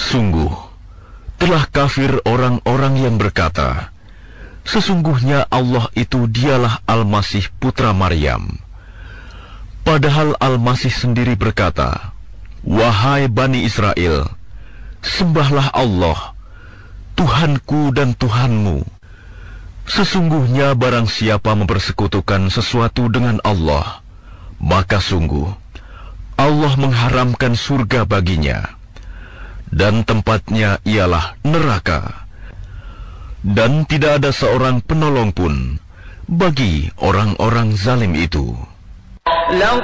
Sungguh, telah kafir orang-orang yang berkata, sesungguhnya Allah itu dialah Al-Masih putra Maryam. Padahal Al-Masih sendiri berkata, wahai Bani Israel, sembahlah Allah, Tuhanku dan Tuhanmu. Sesungguhnya barang siapa mempersekutukan sesuatu dengan Allah, maka sungguh Allah mengharamkan surga baginya, dan tempatnya ialah neraka. Dan tidak ada seorang penolong pun bagi orang-orang zalim itu. لقد